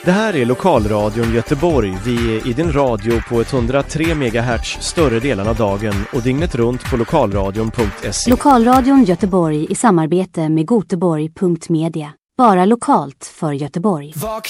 Det här är Lokalradion Göteborg. Vi är i din radio på 103 MHz större delen av dagen och dygnet runt på lokalradion.se. Lokalradion Göteborg i samarbete med Goteborg.media. Bara lokalt för Göteborg.